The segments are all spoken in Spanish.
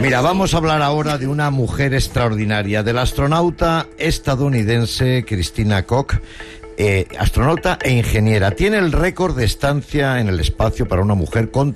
Mira, vamos a hablar ahora de una mujer extraordinaria, de la astronauta estadounidense Christina Koch. Astronauta e ingeniera. Tiene el récord de estancia en el espacio para una mujer con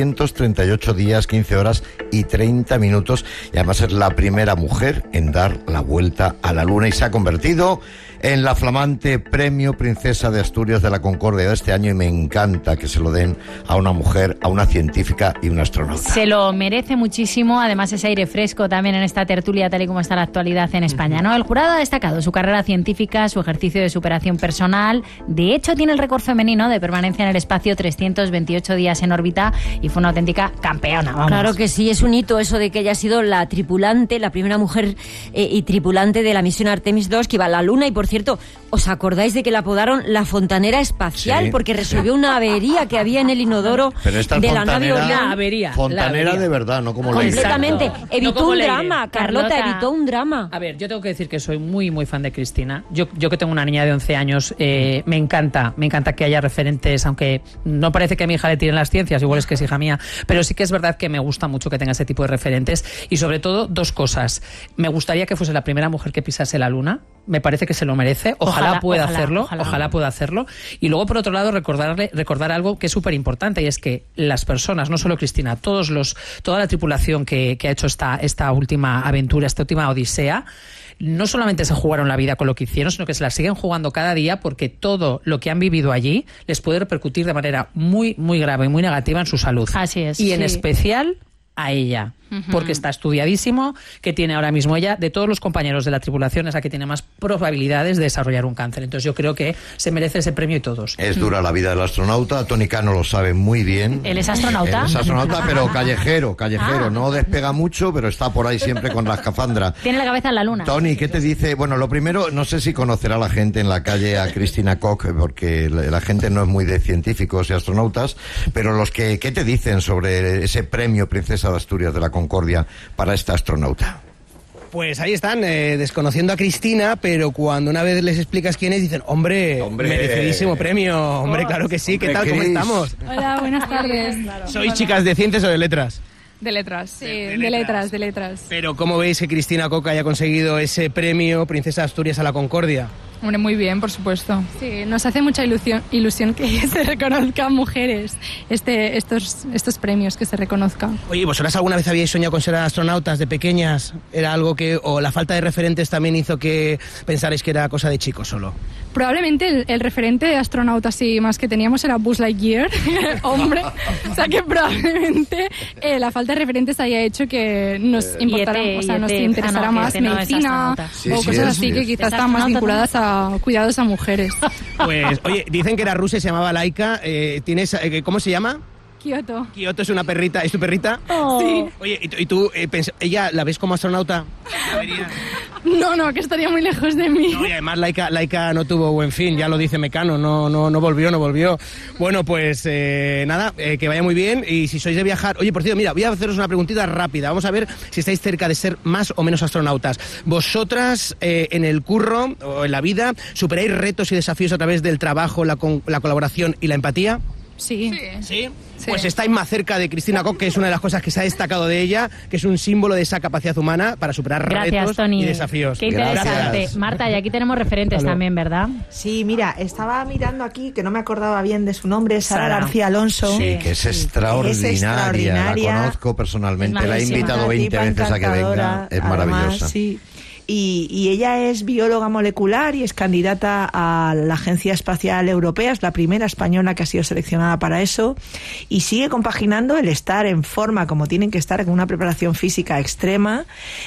338 días, 15 horas y 30 minutos. Y además es la primera mujer en dar la vuelta a la Luna y se ha convertido en la flamante Premio Princesa de Asturias de la Concordia de este año, y me encanta que se lo den a una mujer, a una científica y una astronauta. Se lo merece muchísimo, además ese aire fresco también en esta tertulia tal y como está la actualidad en España, ¿no? El jurado ha destacado su carrera científica, su ejercicio de superación personal. De hecho, tiene el récord femenino de permanencia en el espacio, 328 días en órbita, y fue una auténtica campeona, vamos. Claro que sí, es un hito eso de que ella ha sido la tripulante, la primera mujer y tripulante de la misión Artemis 2 que iba a la Luna. Y por cierto, ¿os acordáis de que la apodaron la fontanera espacial? Sí. Porque resolvió una avería que había en el inodoro de la nave Orión. Fontanera de verdad, no como la completamente. Evitó un drama, Carlota, evitó un drama. A ver, yo tengo que decir que soy muy, muy fan de Cristina. Yo que tengo una niña de 11 años, me encanta que haya referentes, aunque no parece que a mi hija le tiren las ciencias, igual es que es hija mía, pero sí que es verdad que me gusta mucho que tenga ese tipo de referentes. Y sobre todo, dos cosas. Me gustaría que fuese la primera mujer que pisase la Luna. Me parece que se lo merece. Ojalá pueda hacerlo. Y luego, por otro lado, recordar algo que es súper importante, y es que las personas, no solo Cristina, toda la tripulación que ha hecho esta última aventura, esta última odisea, no solamente se jugaron la vida con lo que hicieron, sino que se la siguen jugando cada día, porque todo lo que han vivido allí les puede repercutir de manera muy, muy grave y muy negativa en su salud. Así es. Y en especial a ella, porque está estudiadísimo que tiene ahora mismo ella, de todos los compañeros de la tripulación, es la que tiene más probabilidades de desarrollar un cáncer. Entonces yo creo que se merece ese premio, y todos. Es dura la vida del astronauta. Tony Cano lo sabe muy bien. ¿Él es astronauta? Él es astronauta, pero callejero. No despega mucho, pero está por ahí siempre con la escafandra. Tiene la cabeza en la Luna. Tony, ¿qué te dice? Bueno, lo primero, no sé si conocerá la gente en la calle a Christina Koch, porque la gente no es muy de científicos y astronautas, pero ¿qué te dicen sobre ese premio Princesa de Asturias de la Concordia para esta astronauta? Pues ahí están, desconociendo a Cristina, pero cuando una vez les explicas quién es, dicen, hombre, merecidísimo premio, hombre, claro que sí, ¿qué tal, cómo estamos? Hola, buenas tardes. ¿Sois chicas de ciencias o de letras? De letras, sí, de letras. Pero ¿cómo veis que Christina Koch haya conseguido ese premio Princesa de Asturias a la Concordia? Hombre, muy bien, por supuesto. Sí, nos hace mucha ilusión que se reconozcan mujeres estos premios, que se reconozcan. Oye, ¿vosotras alguna vez habíais soñado con ser astronautas de pequeñas? ¿Era algo o la falta de referentes también hizo que pensarais que era cosa de chicos solo? Probablemente el referente de astronauta así más que teníamos era Buzz Lightyear, hombre. O sea que probablemente la falta de referentes haya hecho que nos nos interesara más medicina o cosas así que quizás estaban más vinculadas a cuidados a mujeres. Pues, oye, dicen que era rusa y se llamaba Laika. ¿Cómo se llama? Kioto. Kioto es una perrita. ¿Es tu perrita? Oh. Sí. Oye, ¿y tú, ella la ves como astronauta? No, que estaría muy lejos de mí. No, y además Laika no tuvo buen fin, ya lo dice Mecano, no volvió. Bueno, pues nada, que vaya muy bien, y si sois de viajar... Oye, por cierto, mira, voy a haceros una preguntita rápida, vamos a ver si estáis cerca de ser más o menos astronautas. ¿Vosotras en el curro o en la vida superáis retos y desafíos a través del trabajo, la colaboración y la empatía? Sí. ¿Sí? Pues estáis más cerca de Christina Koch, que es una de las cosas que se ha destacado de ella, que es un símbolo de esa capacidad humana para superar retos Tony. Y desafíos. Qué interesante. Gracias. Marta, y aquí tenemos referentes también, ¿verdad? Sí, mira, estaba mirando aquí, que no me acordaba bien de su nombre, Sara García Alonso. Sí, que es extraordinaria. La conozco personalmente, la he invitado 20 veces a que venga. Es maravillosa. Además, sí. Y ella es bióloga molecular y es candidata a la Agencia Espacial Europea, es la primera española que ha sido seleccionada para eso, y sigue compaginando el estar en forma como tienen que estar, con una preparación física extrema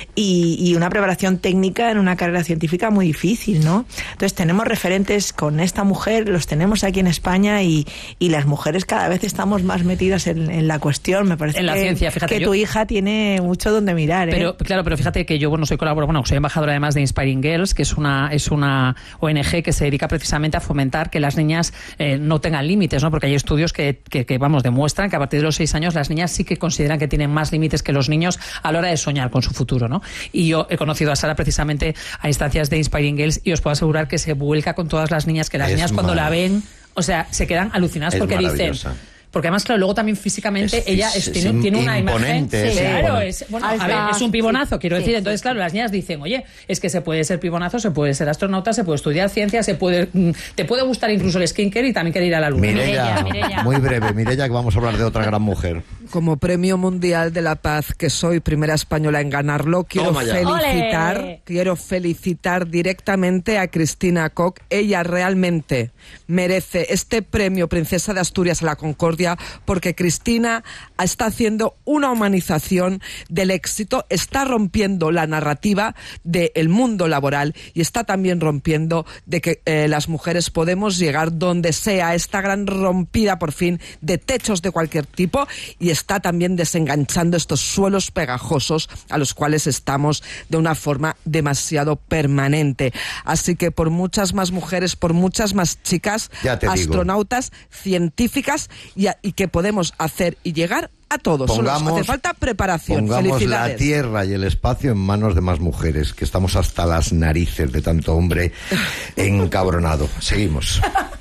y una preparación técnica en una carrera científica muy difícil, ¿no? Entonces tenemos referentes con esta mujer, los tenemos aquí en España, y las mujeres cada vez estamos más metidas en la cuestión. Me parece en la ciencia, fíjate, tu hija tiene mucho donde mirar, ¿eh? Pero fíjate que yo soy colaboradora, soy embajadora además de Inspiring Girls, que es una ONG que se dedica precisamente a fomentar que las niñas no tengan límites, ¿no? Porque hay estudios que demuestran que a partir de los 6 años las niñas sí que consideran que tienen más límites que los niños a la hora de soñar con su futuro, ¿no? Y yo he conocido a Sara precisamente a instancias de Inspiring Girls, y os puedo asegurar que se vuelca con todas las niñas, que las niñas cuando la ven, o sea, se quedan alucinadas porque dicen... porque además, claro, luego también físicamente ella tiene una imagen. Claro, es un pibonazo, quiero decir. Entonces, claro, las niñas dicen, oye, es que se puede ser pibonazo, se puede ser astronauta, se puede estudiar ciencia, te puede gustar incluso el skincare y también querer ir a la luna. Mireia, muy breve, Mireia, que vamos a hablar de otra gran mujer. Como Premio Mundial de la Paz que soy, primera española en ganarlo, quiero felicitar directamente a Cristina Koch. Ella realmente merece este premio Princesa de Asturias a la Concordia, porque Cristina está haciendo una humanización del éxito, está rompiendo la narrativa del mundo laboral y está también rompiendo de que las mujeres podemos llegar donde sea, esta gran rompida por fin de techos de cualquier tipo, y está también desenganchando estos suelos pegajosos a los cuales estamos de una forma demasiado permanente. Así que por muchas más mujeres, por muchas más chicas, astronautas, científicas, y que podemos hacer y llegar a todos. Solo hace falta preparación. Pongamos Felicidades. la Tierra y el espacio en manos de más mujeres, que estamos hasta las narices de tanto hombre encabronado. Seguimos.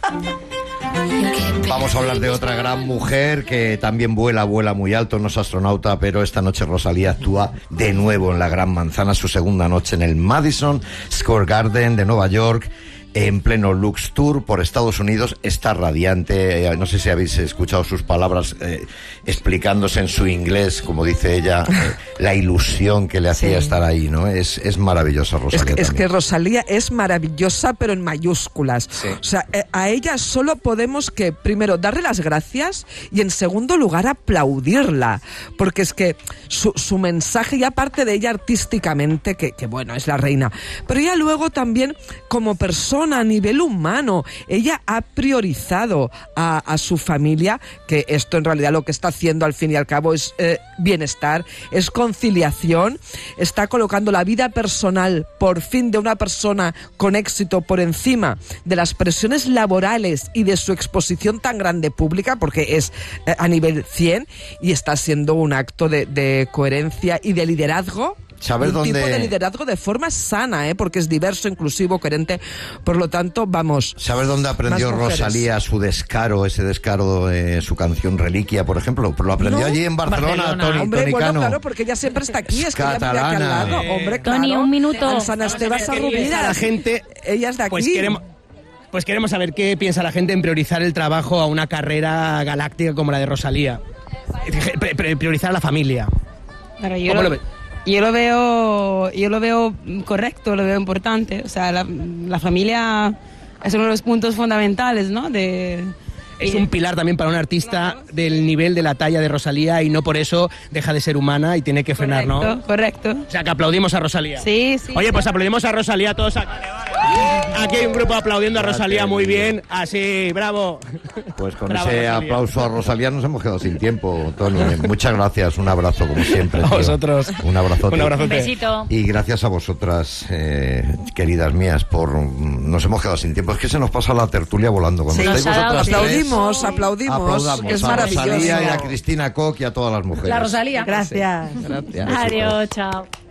Vamos a hablar de otra gran mujer que también vuela muy alto, no es astronauta, pero esta noche Rosalía actúa de nuevo en la Gran Manzana, su segunda noche en el Madison Square Garden de Nueva York, en pleno Lux Tour por Estados Unidos. Está radiante, no sé si habéis escuchado sus palabras explicándose en su inglés, como dice ella, la ilusión que le hacía estar ahí, ¿no? Es maravillosa Rosalía. Es que Rosalía es maravillosa, pero en mayúsculas. Sí. O sea, a ella solo podemos que, primero, darle las gracias y, en segundo lugar, aplaudirla. Porque es que su mensaje, y aparte de ella artísticamente, que bueno, es la reina, pero ella luego también como persona, a nivel humano, ella ha priorizado a su familia, que esto en realidad lo que está haciendo al fin y al cabo es bienestar, es conciliación, está colocando la vida personal por fin de una persona con éxito por encima de las presiones laborales y de su exposición tan grande pública, porque es a nivel 100, y está siendo un acto de coherencia y de liderazgo. Un tipo de liderazgo de forma sana, porque es diverso, inclusivo, coherente. Por lo tanto, vamos. ¿Sabes dónde aprendió Rosalía ese descaro de su canción Reliquia, por ejemplo? Lo aprendió allí en Barcelona. Toni, hombre, Toni bueno, Cano. claro, porque ella siempre está aquí, es que ella vive aquí al lado. Hombre, claro. Toni, un minuto. En San Esteban Sarrubida. La gente, ella es de aquí. Pues queremos saber qué piensa la gente en priorizar el trabajo a una carrera galáctica como la de Rosalía. Priorizar a la familia. Claro, yo lo veo correcto, lo veo importante. O sea, la familia es uno de los puntos fundamentales, ¿no? Es un pilar también para un artista del nivel de la talla de Rosalía, y no por eso deja de ser humana y tiene que frenar, ¿no? Correcto. O sea, que aplaudimos a Rosalía. Sí. Oye, pues aplaudimos a Rosalía todos aquí. Aquí hay un grupo aplaudiendo a Rosalía, muy bien. Así, bravo. Pues con ese aplauso a Rosalía nos hemos quedado sin tiempo, Toni. Muchas gracias, un abrazo como siempre. A vosotros. Un abrazote. Un besito. Y gracias a vosotras, queridas mías, nos hemos quedado sin tiempo. Es que se nos pasa la tertulia volando. Cuando estáis vosotras aplaudimos, que es maravilloso. A Rosalía y a Cristina Koch y a todas las mujeres. La Rosalía. Gracias. Adiós, chao.